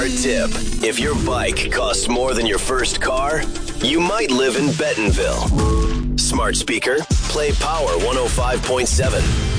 car tip. If your bike costs more than your first car, you might live in Bentonville. Smart speaker, play Power 105.7.